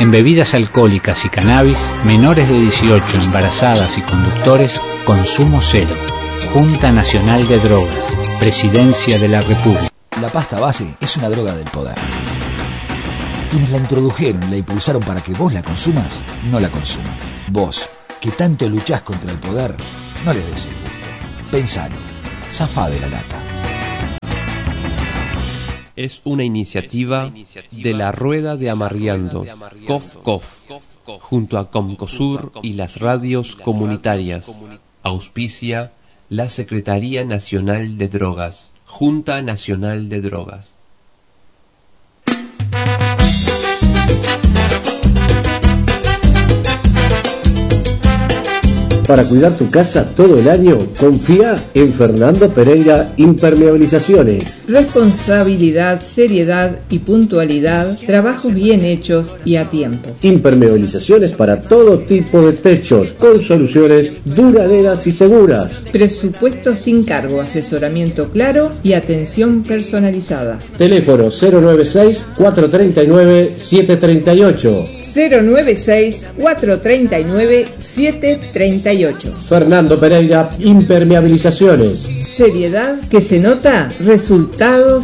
En bebidas alcohólicas y cannabis, menores de 18, embarazadas y conductores, consumo cero. Junta Nacional de Drogas, Presidencia de la República. La pasta base es una droga del poder. Quienes la introdujeron y la impulsaron para que vos la consumas, no la consuman. Vos, que tanto luchás contra el poder, no le des el gusto. Pensalo, zafá de la lata. Es una iniciativa de la Rueda de Amarriando, COF, junto a Comcosur y las radios comunitarias. Auspicia la Secretaría Nacional de Drogas, Junta Nacional de Drogas. Para cuidar tu casa todo el año, confía en Fernando Pereira Impermeabilizaciones. Responsabilidad, seriedad y puntualidad, trabajos bien hechos y a tiempo. Impermeabilizaciones para todo tipo de techos, con soluciones duraderas y seguras. Presupuesto sin cargo, asesoramiento claro y atención personalizada. Teléfono 096-439-738. 096-439-738. Fernando Pereira Impermeabilizaciones. Seriedad que se nota, resultados